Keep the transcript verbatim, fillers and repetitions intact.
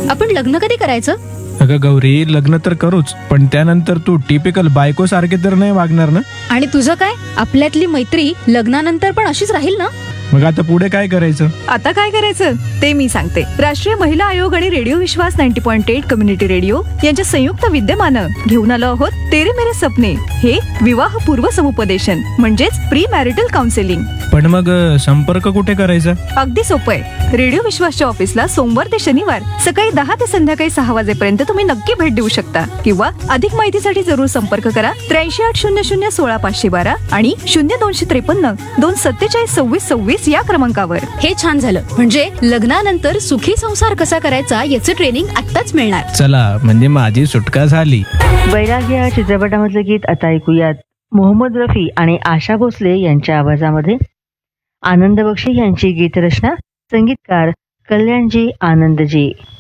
आपण लग्न कधी करायचं? अगं गौरी, लग्न तर करूच, पण त्यानंतर तू टिपिकल बायको सारखे तर नाही वागणार ना? आणि तुझं काय? आपल्यातली मैत्री लग्नानंतर पण अशीच राहील ना? मग आता पुढे काय करायचं? आता काय करायचं ते मी सांगते. राष्ट्रीय महिला आयोग आणि रेडिओ विश्वास नव्वद पॉईंट आठ कम्युनिटी रेडिओ यांच्या संयुक्त विद्यमानं घेऊन आलो आहोत तेरे मेरे सपने, हे विवाह पूर्व समुपदेशन म्हणजेच प्री मॅरिटल काउन्सिलिंग. पण मग अ, संपर्क कुठे करायचा? अगदी सोपं आहे. रेडिओ विश्वासच्या ऑफिसला सोमवार ते शनिवार सकाळी दहा ते संध्याकाळी सहा वाजेपर्यंत तुम्ही नक्की भेट देऊ शकता, किंवा अधिक माहितीसाठी जरूर संपर्क करा त्र्याऐंशी आठ शून्य शून्य सोळा पाचशे बारा आणि शून्य दोनशे त्रेपन्न दोन सत्तेचाळीस सव्वीस सव्वीस या क्रमांकावर. हे छान झालं. म्हणजे लग्नानंतर सुखी संसार कसा करायचा याचं ट्रेनिंग आत्ताच मिळणार. चला, म्हणजे माझी सुटका झाली. वैराग्य या चित्रपटामधलं गीत आता ऐकूयात. मोहम्मद रफी आणि आशा भोसले यांच्या आवाजामध्ये. आनंद बक्षी यांची गीतरचना, संगीतकार कल्याणजी आनंदजी.